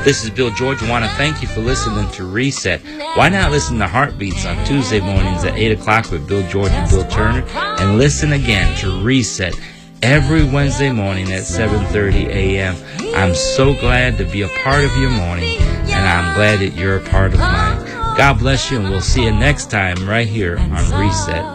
This is Bill George. I want to thank you for listening to Reset. Why not listen to Heartbeats on Tuesday mornings at 8 o'clock with Bill George and Bill Turner, and listen again to Reset every Wednesday morning at 7:30 a.m. I'm so glad to be a part of your morning, and I'm glad that you're a part of mine. God bless you, and we'll see you next time right here on Reset.